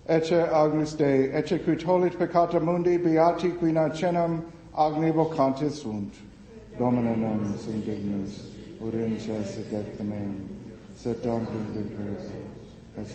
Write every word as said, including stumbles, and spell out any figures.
Ecce Agnus Dei, ecce qui tollit peccata mundi, beati qui nacenam agni vocantis sunt. Domine non sum dignus, urgentia sedet meum, sed donum de